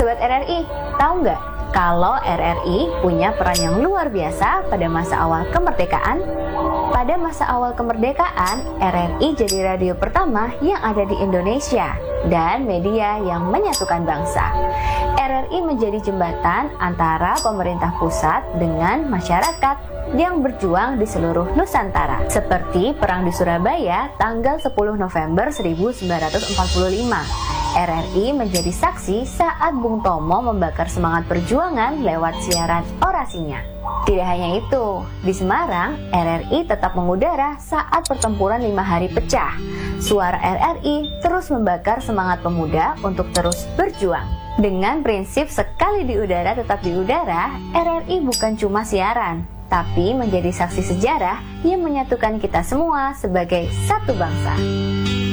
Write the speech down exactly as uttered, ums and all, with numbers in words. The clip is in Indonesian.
Sobat R R I, tahu nggak kalau R R I punya peran yang luar biasa pada masa awal kemerdekaan? Pada masa awal kemerdekaan, R R I jadi radio pertama yang ada di Indonesia dan media yang menyatukan bangsa. R R I menjadi jembatan antara pemerintah pusat dengan masyarakat yang berjuang di seluruh Nusantara. Seperti Perang di Surabaya tanggal sepuluh November seribu sembilan ratus empat puluh lima. R R I menjadi saksi saat Bung Tomo membakar semangat perjuangan lewat siaran orasinya. Tidak hanya itu, di Semarang, R R I tetap mengudara saat pertempuran lima hari pecah. Suara R R I terus membakar semangat pemuda untuk terus berjuang. Dengan prinsip sekali di udara tetap di udara, R R I bukan cuma siaran, tapi menjadi saksi sejarah yang menyatukan kita semua sebagai satu bangsa.